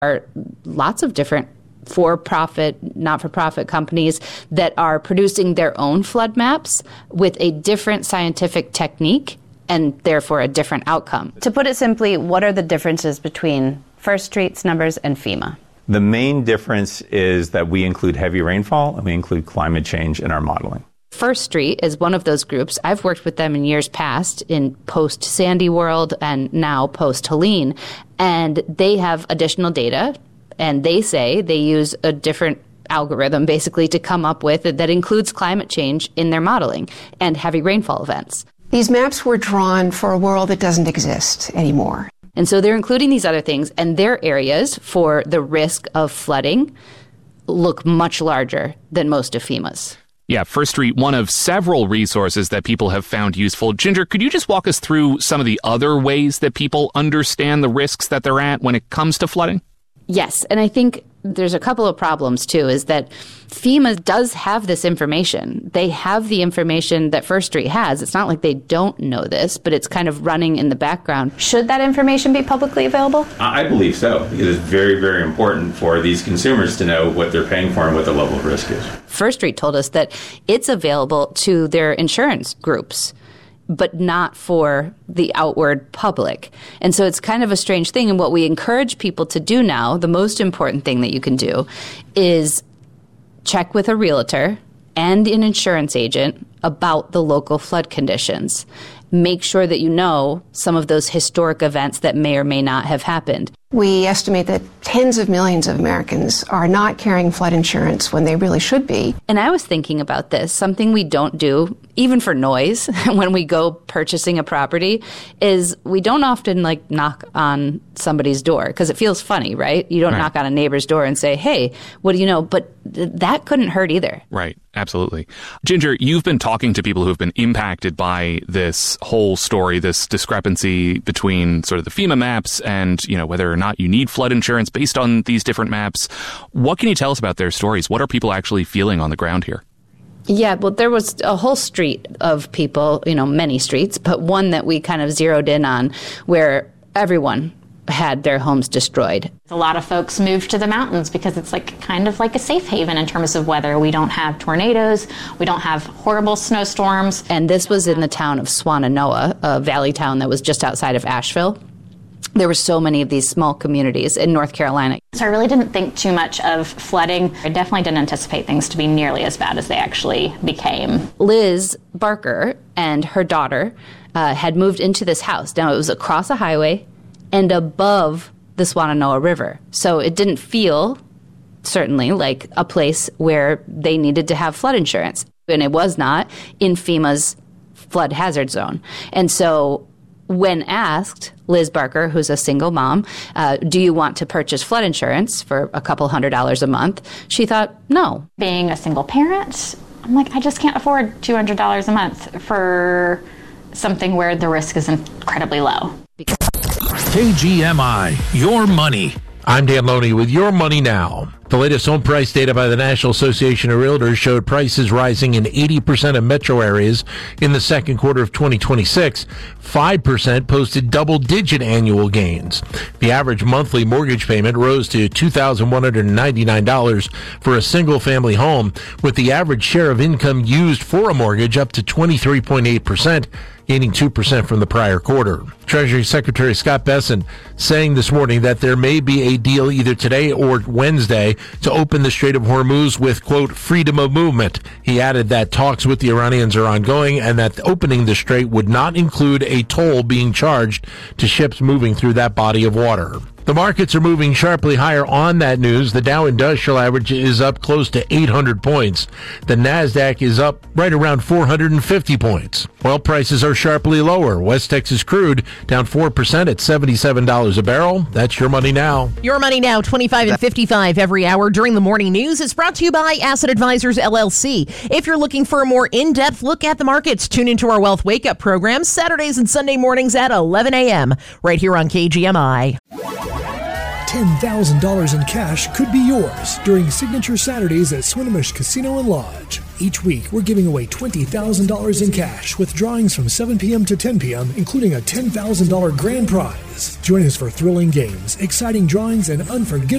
are lots of different for-profit, not-for-profit companies that are producing their own flood maps with a different scientific technique and therefore a different outcome. To put it simply, what are the differences between First Street's numbers and FEMA? The main difference is that we include heavy rainfall and we include climate change in our modeling. First Street is one of those groups. I've worked with them in years past in post-Sandy world and now post-Helene, and they have additional data. And they say they use a different algorithm basically to come up with that includes climate change in their modeling and heavy rainfall events. These maps were drawn for a world that doesn't exist anymore. And so they're including these other things, and their areas for the risk of flooding look much larger than most of FEMA's. Yeah, First Street, one of several resources that people have found useful. Ginger, could you just walk us through some of the other ways that people understand the risks that they're at when it comes to flooding? Yes, and I think there's a couple of problems, too, is that FEMA does have this information. They have the information that First Street has. It's not like they don't know this, but it's kind of running in the background. Should that information be publicly available? I believe so. It is very, very important for these consumers to know what they're paying for and what the level of risk is. First Street told us that it's available to their insurance groups, but not for the outward public. And so it's kind of a strange thing. And what we encourage people to do now, the most important thing that you can do, is check with a realtor and an insurance agent about the local flood conditions. Make sure that you know some of those historic events that may or may not have happened. We estimate that tens of millions of Americans are not carrying flood insurance when they really should be. And I was thinking about this, something we don't do, even for noise, when we go purchasing a property, is we don't often knock on somebody's door because it feels funny, right? You don't knock on a neighbor's door and say, hey, what do you know? But that couldn't hurt either. Right. Absolutely. Ginger, you've been talking to people who've been impacted by this whole story, this discrepancy between sort of the FEMA maps and, whether or not you need flood insurance based on these different maps. What can you tell us about their stories? What are people actually feeling on the ground here? Yeah, well, there was a whole street of people, many streets, but one that we kind of zeroed in on where everyone had their homes destroyed. A lot of folks moved to the mountains because it's kind of like a safe haven in terms of weather. We don't have tornadoes, we don't have horrible snowstorms. And this was in the town of Swannanoa, a valley town that was just outside of Asheville. There were so many of these small communities in North Carolina. So I really didn't think too much of flooding. I definitely didn't anticipate things to be nearly as bad as they actually became. Liz Barker and her daughter had moved into this house. Now, it was across a highway and above the Swannanoa River. So it didn't feel, certainly, like a place where they needed to have flood insurance. And it was not in FEMA's flood hazard zone. And so when asked, Liz Barker, who's a single mom, do you want to purchase flood insurance for a couple $100s a month? She thought, no. Being a single parent, I'm I just can't afford $200 a month for something where the risk is incredibly low. KGMI, Your Money. I'm Dan Loney with Your Money Now. The latest home price data by the National Association of Realtors showed prices rising in 80% of metro areas in the second quarter of 2026. 5% posted double-digit annual gains. The average monthly mortgage payment rose to $2,199 for a single-family home, with the average share of income used for a mortgage up to 23.8%. Gaining 2% from the prior quarter. Treasury Secretary Scott Bessent saying this morning that there may be a deal either today or Wednesday to open the Strait of Hormuz with, quote, freedom of movement. He added that talks with the Iranians are ongoing and that opening the strait would not include a toll being charged to ships moving through that body of water. The markets are moving sharply higher on that news. The Dow Industrial Average is up close to 800 points. The NASDAQ is up right around 450 points. Oil prices are sharply lower. West Texas crude down 4% at $77 a barrel. That's Your Money Now. Your Money Now, 25 and 55 every hour during the morning news is brought to you by Asset Advisors, LLC. If you're looking for a more in-depth look at the markets, tune into our Wealth Wake Up program Saturdays and Sunday mornings at 11 a.m. right here on KGMI. $10,000 in cash could be yours during Signature Saturdays at Swinomish Casino and Lodge. Each week, we're giving away $20,000 in cash with drawings from 7 p.m. to 10 p.m., including a $10,000 grand prize. Join us for thrilling games, exciting drawings, and unforgettable